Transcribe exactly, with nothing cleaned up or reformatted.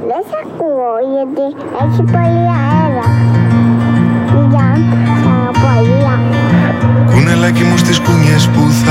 Δεν σ' ακούω γιατί έχει πολύ αέρα. Γεια, πολύ. Κουνελάκι μου στις κούνιες που θα